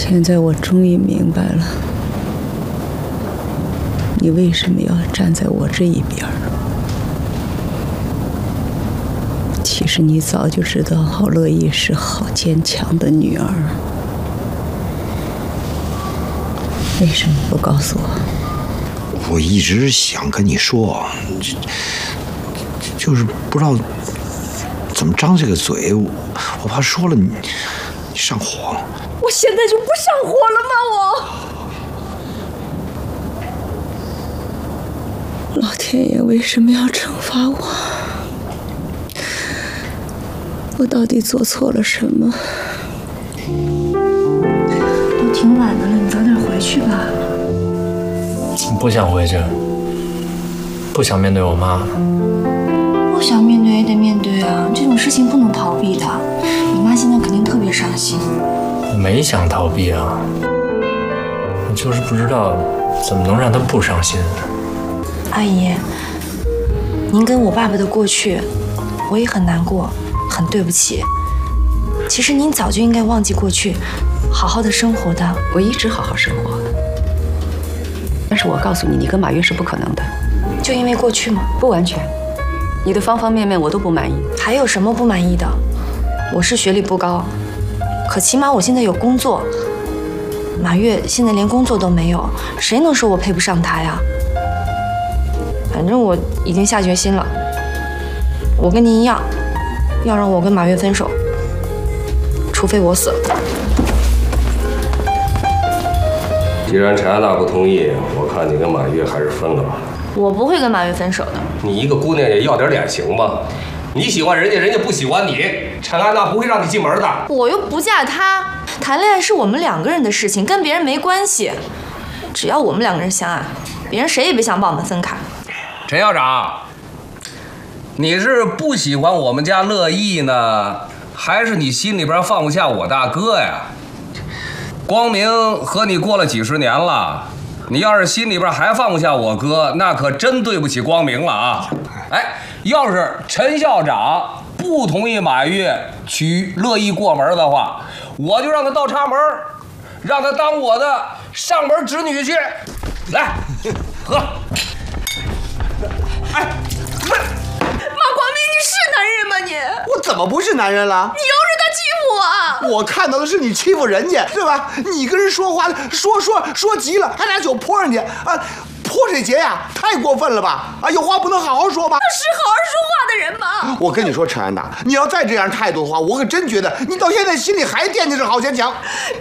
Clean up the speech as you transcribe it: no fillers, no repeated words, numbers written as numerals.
现在我终于明白了，你为什么要站在我这一边。其实你早就知道郝乐意是好坚强的女儿，为什么不告诉我？ 我一直想跟你说，就是不知道怎么张这个嘴，我怕说了你上火。 我现在就不上火了吗？ 老天爷为什么要惩罚我？我到底做错了什么？ 都挺晚的了，你早点回去吧。 不想回去，不想面对我妈。 不想面对也得面对啊，这种事情不能逃避的。你妈现在肯定特别伤心。 我没想逃避啊，我就是不知道怎么能让她不伤心。 阿姨，您跟我爸爸的过去，我也很难过，很对不起。其实您早就应该忘记过去，好好的生活的。 我一直好好生活，但是我告诉你，你跟马跃是不可能的。 就因为过去吗？ 不完全，你的方方面面我都不满意。 还有什么不满意的？我是学历不高，可起码我现在有工作。马跃现在连工作都没有，谁能说我配不上他呀？反正我已经下决心了，我跟您一样，要让我跟马跃分手，除非我死了。 既然陈安娜不同意，我看你跟马跃还是分了吧。 我不会跟马跃分手的。 你一个姑娘也要点脸行吗？你喜欢人家，人家不喜欢你，陈安娜不会让你进门的。 我又不嫁他，谈恋爱是我们两个人的事情，跟别人没关系。只要我们两个人相爱，别人谁也别想把我们分开。 陈校长，你是不喜欢我们家乐意呢，还是你心里边放不下我大哥呀？光明和你过了几十年了，你要是心里边还放不下我哥，那可真对不起光明了啊！哎，要是陈校长不同意马跃娶乐意过门的话，我就让他倒插门，让他当我的上门侄女去。来，喝。哎， 马光明，你是男人吗你？ 我怎么不是男人了？ 你又是他欺负我！ 我看到的是你欺负人家，对吧？你跟人说话说急了，还拿酒泼人家啊！泼谁节呀？太过分了吧！啊，有话不能好好说吗？ 他是好好说话的人吗？ 我跟你说，陈安娜，你要再这样态度的话，我可真觉得你到现在心里还惦记着郝坚强。 你